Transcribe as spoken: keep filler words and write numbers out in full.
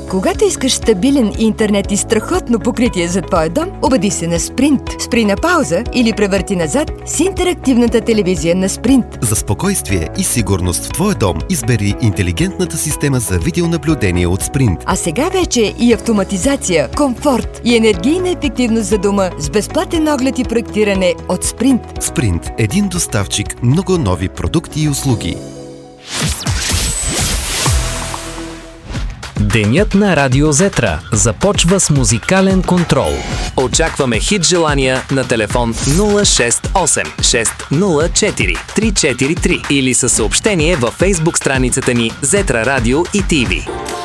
Когато искаш стабилен интернет и страхотно покритие за твоя дом, обади се на Sprint. Спри на пауза или превърти назад с интерактивната телевизия на Sprint. За спокойствие и сигурност в твоя дом избери интелигентната система за видеонаблюдение от Sprint. А сега вече и автоматизация, комфорт и енергийна ефективност за дома с безплатен оглед и проектиране от Sprint. Sprint – един доставчик, много нови продукти и услуги. Денят на Радио Зетра започва с музикален контрол. Очакваме хит желания на телефон нула шест осем шест нула четири три четири три или със съобщение във фейсбук страницата ни Зетра Радио и ТВ.